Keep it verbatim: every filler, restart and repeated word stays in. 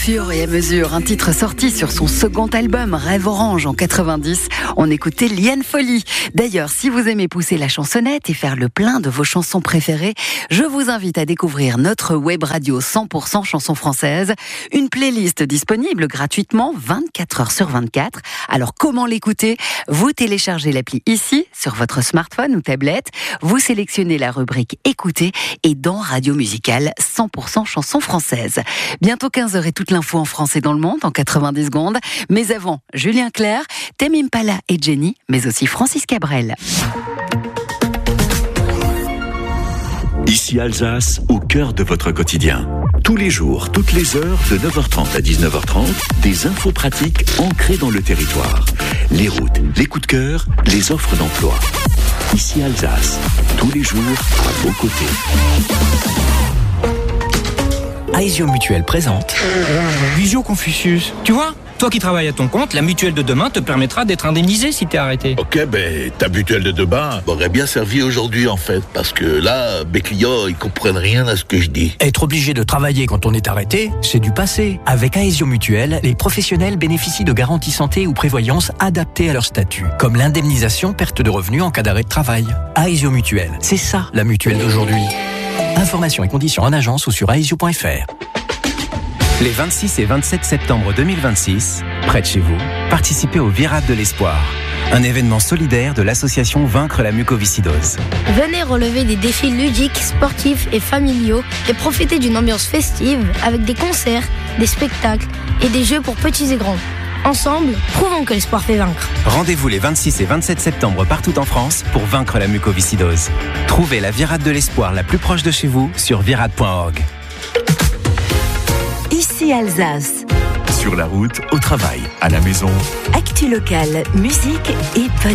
fur et à mesure, un titre sorti sur son second album Rêve Orange en quatre-vingt-dix. On écoutait Liane Folly. D'ailleurs, si vous aimez pousser la chansonnette et faire le plein de vos chansons préférées, je vous invite à découvrir notre web radio cent pour cent chansons françaises. Une playlist disponible gratuitement vingt-quatre heures sur vingt-quatre. Alors comment l'écouter ? Vous téléchargez l'appli ici, sur votre smartphone ou tablette. Vous sélectionnez la rubrique Écouter et dans Radio Musicale cent pour cent chansons françaises. Bientôt quinze heures et toute l'info en France et dans le monde en quatre-vingt-dix secondes. Mais avant, Julien Clerc, Tame Impala et Jenny, mais aussi Francis Cabrel. Ici Alsace, au cœur de votre quotidien. Tous les jours, toutes les heures, de neuf heures trente à dix-neuf heures trente, des infos pratiques ancrées dans le territoire. Les routes, les coups de cœur, les offres d'emploi. Ici Alsace, tous les jours, à vos côtés. Aesio Mutuelle présente Visio Confucius. Tu vois, toi qui travailles à ton compte, la mutuelle de demain te permettra d'être indemnisé si t'es arrêté. Ok, ben ta mutuelle de demain m'aurait bien servi aujourd'hui en fait, parce que là, mes clients, ils comprennent rien à ce que je dis. Être obligé de travailler quand on est arrêté, c'est du passé. Avec Aesio Mutuelle, les professionnels bénéficient de garanties santé ou prévoyance adaptées à leur statut, comme l'indemnisation perte de revenus en cas d'arrêt de travail. Aesio Mutuelle, c'est ça la mutuelle d'aujourd'hui. Informations et conditions en agence ou sur aesio point f r. Les vingt-six et vingt-sept septembre deux mille vingt-six, près de chez vous, participez au Virade de l'Espoir, un événement solidaire de l'association Vaincre la mucoviscidose. Venez relever des défis ludiques, sportifs et familiaux et profiter d'une ambiance festive avec des concerts, des spectacles et des jeux pour petits et grands. Ensemble, prouvons que l'espoir fait vaincre. Rendez-vous les vingt-six et vingt-sept septembre partout en France pour vaincre la mucoviscidose. Trouvez la Virade de l'Espoir la plus proche de chez vous sur virade point org. Ici Alsace. Sur la route, au travail, à la maison. Actu locale, musique et podcast.